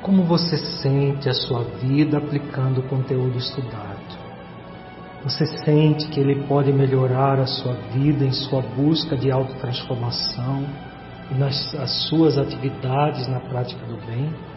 Como você sente a sua vida aplicando o conteúdo estudado? Você sente que ele pode melhorar a sua vida em sua busca de autotransformação e nas suas atividades na prática do bem?